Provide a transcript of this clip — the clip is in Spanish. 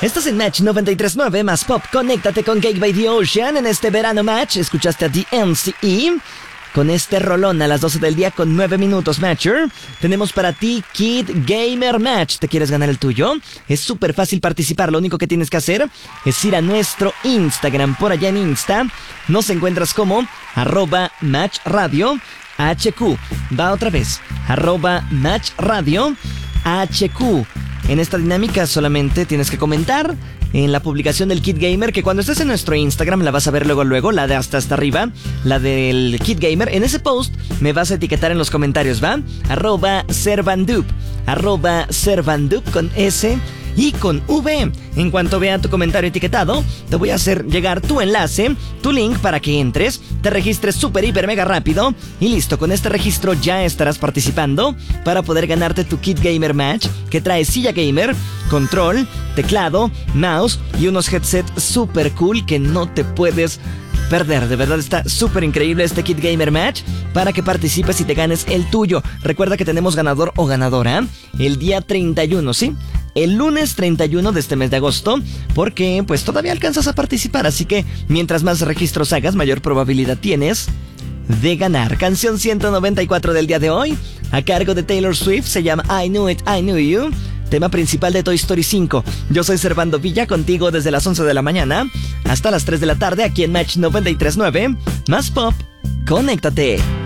Estás en Match 93.9 más Pop. Conéctate con Cake by the Ocean. En este verano Match escuchaste a DNCE con este rolón a las 12 del día con 9 minutos, Matcher. Tenemos para ti Kid Gamer Match. ¿Te quieres ganar el tuyo? Es súper fácil participar. Lo único que tienes que hacer es ir a nuestro Instagram. Por allá en Insta nos encuentras como @MatchRadio HQ. Va otra vez, @MatchRadio HQ. En esta dinámica solamente tienes que comentar en la publicación del Kid Gamer, que cuando estés en nuestro Instagram la vas a ver luego, la de hasta arriba, la del Kid Gamer. En ese post me vas a etiquetar en los comentarios, ¿va? @Servandup, @Servandup con S y con V. En cuanto vea tu comentario etiquetado, te voy a hacer llegar tu enlace, tu link para que entres, te registres súper, hiper, mega rápido y listo. Con este registro ya estarás participando para poder ganarte tu Kid Gamer Match, que trae silla gamer, control, teclado, mouse y unos headsets súper cool que no te puedes perder. De verdad está súper increíble este Kid Gamer Match para que participes y te ganes el tuyo. Recuerda que tenemos ganador o ganadora el día 31, ¿sí? El lunes 31 de este mes de agosto, porque pues todavía alcanzas a participar, así que mientras más registros hagas, mayor probabilidad tienes de ganar. Canción 194 del día de hoy, a cargo de Taylor Swift, se llama I Knew It, I Knew You, tema principal de Toy Story 5. Yo soy Servando Villa, contigo desde las 11 de la mañana hasta las 3 de la tarde, aquí en Match 93.9, más Pop, conéctate.